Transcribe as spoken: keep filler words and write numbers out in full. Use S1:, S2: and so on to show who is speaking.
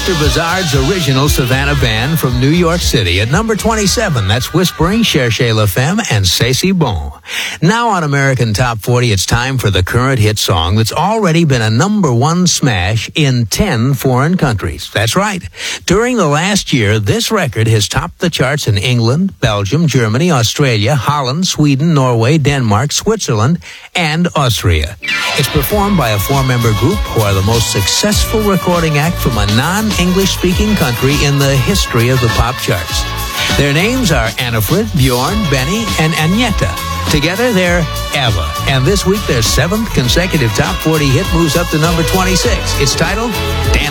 S1: Mister Bizarre's original Savannah band from New York City. At number twenty-seven, that's Whispering, Cherchez La Femme, and C'est Si Bon. Now on American Top forty, it's time for the current hit song that's already been a number one smash in ten foreign countries. That's right. During the last year, this record has topped the charts in England, Belgium, Germany, Australia, Holland, Sweden, Norway, Denmark, Switzerland, and Austria. It's performed by a four-member group who are the most successful recording act from a non-English speaking country in the history of the pop charts. Their names are Annifrid, Bjorn, Benny, and Agneta. Together, they're Eva. And this week, their seventh consecutive top forty hit moves up to number twenty-six. It's titled Dan